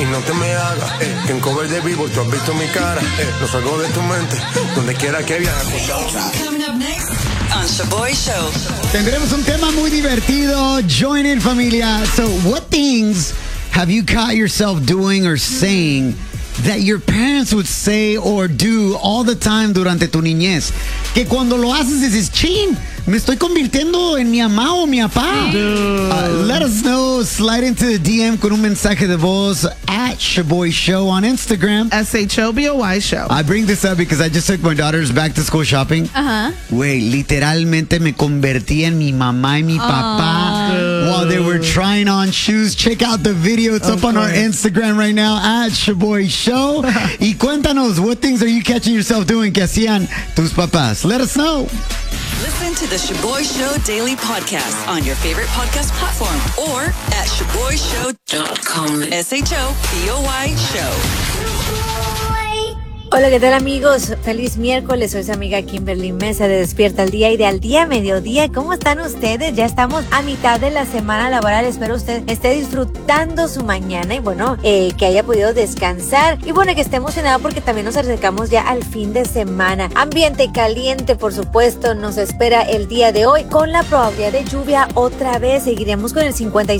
y no te me hagas, que en cover de vivo tú has visto mi cara, no salgo de tu mente, donde quiera que viajes. Coming up next on Shaboy Show. Tendremos un tema muy divertido. Join in, familia. So, what things have you caught yourself doing or saying that your parents would say or do all the time durante tu niñez? Que cuando lo haces dices, chin, me estoy convirtiendo en mi mamá o mi papá. Let us know. Slide into the DM con un mensaje de voz at Shaboy Show on Instagram. SHOBOY Show. I bring this up because I just took my daughters back to school shopping. Güey, literalmente me convertí en mi mamá y mi papá while they were trying on shoes. Check out the video. It's up on our Instagram right now at Shaboy Show. Y cuéntanos, what things are you catching yourself doing que hacían tus papás? Let us know. Listen to the Shaboy Show Daily Podcast on your favorite podcast platform or at ShaboyShow.com. SHOBOY Show. Hola, ¿qué tal, amigos? Feliz miércoles, soy su amiga Kimberly Mesa de Despierta al Día y de Al Día Mediodía. ¿Cómo están ustedes? Ya estamos a mitad de la semana laboral. Espero usted esté disfrutando su mañana y bueno, que haya podido descansar. Y bueno, que esté emocionado porque también nos acercamos ya al fin de semana. Ambiente caliente, por supuesto, nos espera el día de hoy con la probabilidad de lluvia otra vez. Seguiremos con el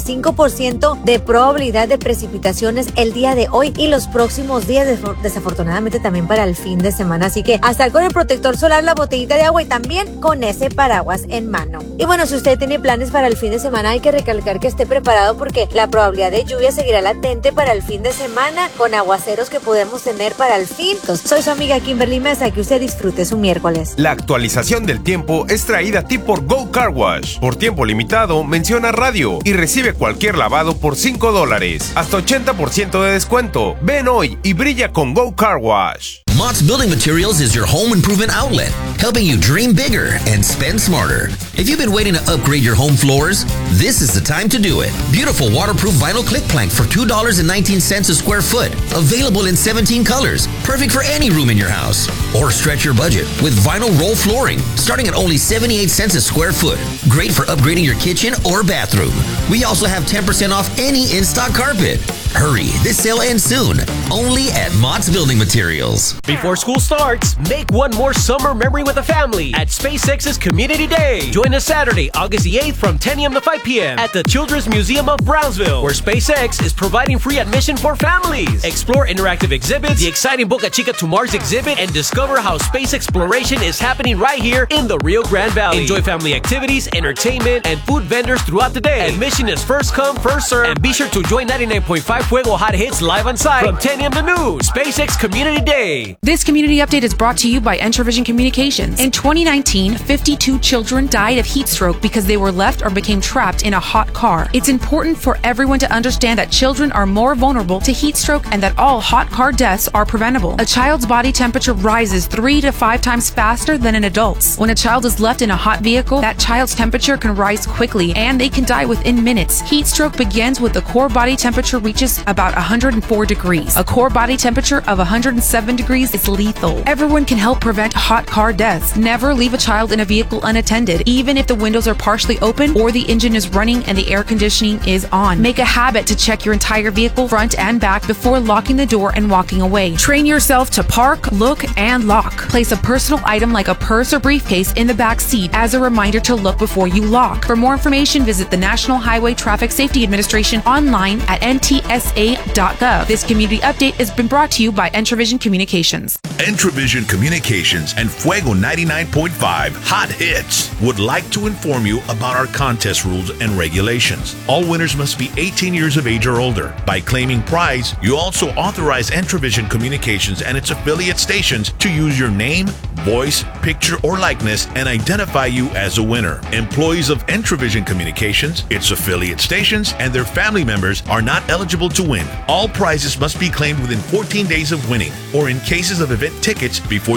55% de probabilidad de precipitaciones el día de hoy y los próximos días, desafortunadamente también para el fin de semana, así que a estar con el protector solar, la botellita de agua y también con ese paraguas en mano. Y bueno, si usted tiene planes para el fin de semana, hay que recalcar que esté preparado porque la probabilidad de lluvia seguirá latente para el fin de semana con aguaceros que podemos tener para el fin. Entonces, soy su amiga Kimberly Mesa, que usted disfrute su miércoles. La actualización del tiempo es traída a ti por Go Car Wash. Por tiempo limitado, menciona radio y recibe cualquier lavado por $5. Hasta 80% de descuento. Ven hoy y brilla con Go Car Wash. Mott's Building Materials is your home improvement outlet, helping you dream bigger and spend smarter. If you've been waiting to upgrade your home floors, this is the time to do it. Beautiful waterproof vinyl click plank for $2.19 a square foot, available in 17 colors, perfect for any room in your house. Or stretch your budget with vinyl roll flooring, starting at only 78 cents a square foot. Great for upgrading your kitchen or bathroom. We also have 10% off any in-stock carpet. Hurry, this sale ends soon. Only at Mott's Building Materials. Before school starts, make one more summer memory with the family at SpaceX's Community Day. Join us Saturday, August the 8th from 10 a.m. to 5 p.m. at the Children's Museum of Brownsville, where SpaceX is providing free admission for families. Explore interactive exhibits, the exciting Boca Chica to Mars exhibit, and discover how space exploration is happening right here in the Rio Grande Valley. Enjoy family activities, entertainment, and food vendors throughout the day. Admission is first come, first serve, and be sure to join 99.5 Fuego Hot Hits live on site from 10 a.m. to noon. SpaceX Community Day. This community update is brought to you by Entravision Communications. In 2019, 52 children died of heat stroke because they were left or became trapped in a hot car. It's important for everyone to understand that children are more vulnerable to heat stroke and that all hot car deaths are preventable. A child's body temperature rises 3 to 5 times faster than an adult's. When a child is left in a hot vehicle, that child's temperature can rise quickly and they can die within minutes. Heat stroke begins with the core body temperature reaches about 104 degrees. A core body temperature of 107 degrees is lethal. Everyone can help prevent hot car deaths. Never leave a child in a vehicle unattended, even if the windows are partially open or the engine is running and the air conditioning is on. Make a habit to check your entire vehicle front and back before locking the door and walking away. Train yourself to park, look, and lock. Place a personal item like a purse or briefcase in the back seat as a reminder to look before you lock. For more information, visit the National Highway Traffic Safety Administration online at ntsa.gov. This community update has been brought to you by Entravision Communications. Entravision Communications and Fuego 99.5 Hot Hits would like to inform you about our contest rules and regulations. All winners must be 18 years of age or older. By claiming prize, you also authorize Entravision Communications and its affiliate stations to use your name, voice, picture, or likeness and identify you as a winner. Employees of Entravision Communications, its affiliate stations, and their family members are not eligible to win. All prizes must be claimed within 14 days of winning, or in cases of event tickets before